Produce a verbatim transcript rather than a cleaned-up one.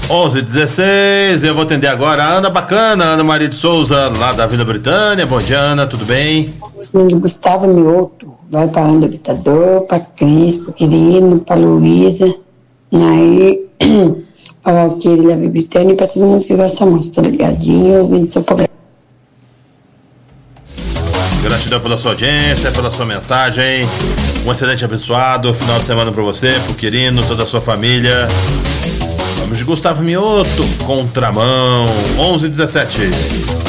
onze e dezesseis, eu vou atender agora a Ana Bacana, Ana Maria de Souza, lá da Vila Britânia. Bom dia, Ana, tudo bem? O Gustavo Mioto vai para o Habitador, para Cris, para Quirino, para Luísa, aí para Valquíria da Vila Britânia e para todo mundo que gosta muito. Estou ligadinho, ouvindo seu programa. Gratidão pela sua audiência, pela sua mensagem. Um excelente abençoado final de semana para você, pro Quirino, toda a sua família. Vamos de Gustavo Mioto, Contramão, onze e dezessete.